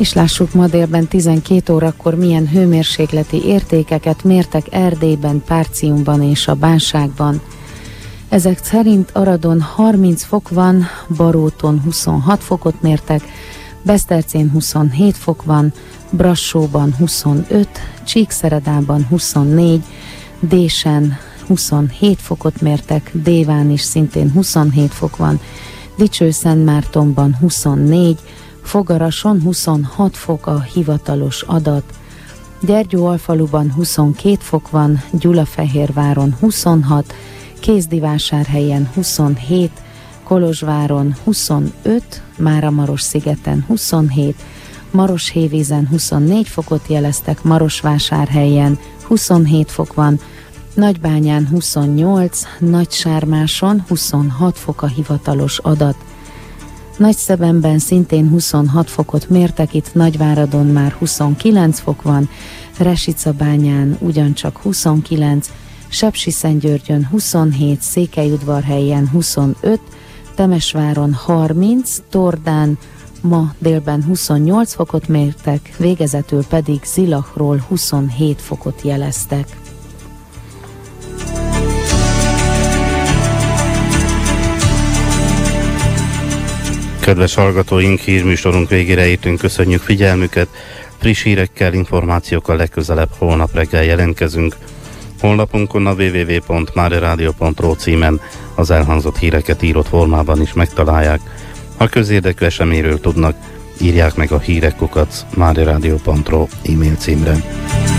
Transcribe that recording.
És lássuk ma délben 12 órakor milyen hőmérsékleti értékeket mértek Erdélyben, Párciumban és a Bánságban. Ezek szerint Aradon 30 fok van, Baróton 26 fokot mértek, Besztercén 27 fok van, Brassóban 25, Csíkszeredában 24, Désen 27 fokot mértek, Déván is szintén 27 fok van, Dicsőszentmártonban 24, Fogarason 26 fok a hivatalos adat, Gyergyóalfaluban 22 fok van, Gyulafehérváron 26, Kézdivásárhelyen 27, Kolozsváron 25, Máramarosszigeten 27, Maroshévízen 24 fokot jeleztek, Marosvásárhelyen 27 fok van, Nagybányán 28, Nagysármáson 26 fok a hivatalos adat. Nagyszebenben szintén 26 fokot mértek, itt Nagyváradon már 29 fok van, Resicabányán ugyancsak 29, Sepsiszentgyörgyön 27, Székelyudvarhelyen 25, Temesváron 30, Tordán ma délben 28 fokot mértek, végezetül pedig Zilachról 27 fokot jeleztek. Kedves hallgatóink, hírműsorunk végére értünk, köszönjük figyelmüket. Friss hírekkel, információkkal legközelebb holnap reggel jelentkezünk. Honlapunkon a www.mareradio.ro címen az elhangzott híreket írott formában is megtalálják. Ha közérdekű eseményről tudnak, írják meg a hírek@mareradio.ro e-mail címre.